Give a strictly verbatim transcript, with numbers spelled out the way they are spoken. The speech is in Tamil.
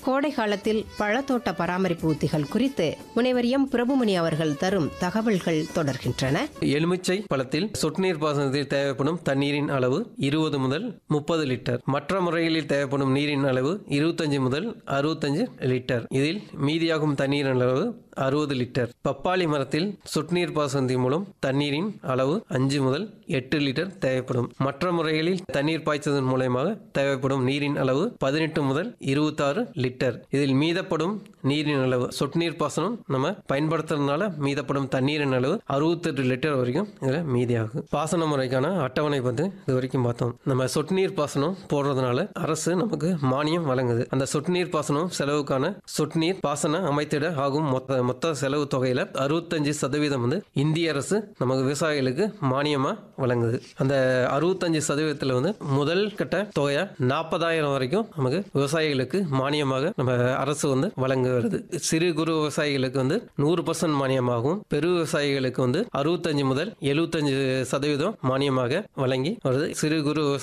கோடை காலத்தில் பழத்தோட்ட பராமரிப்பு உத்திகள் குறித்து முனைவர் எம் பிரபுமணி அவர்கள் தரும் தகவல்கள் தொடர்கின்றன. எலுமிச்சை பழத்தில் சொட்டு நீர் பாசனத்தில் தேவைப்படும் தண்ணீரின் அளவு இருபது முதல் முப்பது லிட்டர். மற்ற முறைகளில் தேவைப்படும் நீரின் அளவு இருபத்தஞ்சு முதல் அறுபத்தஞ்சு லிட்டர். இதில் மீதியாகும் தண்ணீரின் அளவு அறுபது லிட்டர். பப்பாளி மரத்தில் சொட்டு நீர் பாசனத்தின் மூலம் தண்ணீரின் அளவு அஞ்சு முதல் எட்டு லிட்டர் தேவைப்படும். மற்ற முறைகளில் தண்ணீர் பாய்ச்சதன் மூலமாக தேவைப்படும் நீரின் அளவு பதினெட்டு முதல் இருபத்தி ஆறு லிட்டர். இதில் மீதப்படும் நீரின் அளவு சொட்டு நீர் பாசனம் நம்ம பயன்படுத்துறதுனால மீதப்படும் தண்ணீரின் அளவு அறுபத்தெட்டு லிட்டர் வரைக்கும் இதுல மீதியாகும். பாசன முறைக்கான அட்டவணை வந்து இது வரைக்கும் பார்த்தோம். நம்ம சொட்டு நீர் பாசனம் போடுறதுனால அரசு நமக்கு மானியம் வழங்குது. அந்த சொட்டு நீர் பாசனம் செலவுக்கான சொட்டு நீர் பாசன அமைத்திட ஆகும் மொத்த மொத்த செலவு தொகையில அறுபத்தஞ்சு சதவீதம் வந்து இந்திய அரசு நமக்கு விவசாயிகளுக்கு மானியமா வழங்குது. அந்த அறுபத்தஞ்சு சதவீதத்துல வந்து முதல் கட்ட தொகையா நாற்பதாயிரம் வரைக்கும் நமக்கு விவசாயிகளுக்கு மானியமாக நம்ம அரசு வந்து வழங்குகிறது. சிறு குறு விவசாயிகளுக்கு வந்து நூறு பர்சன்ட் மானியமாகவும், பெரு விவசாயிகளுக்கு வந்து அறுபத்தஞ்சு முதல் எழுபத்தஞ்சு சதவீதம் மானியமாக வழங்கி வருது. சிறு குறு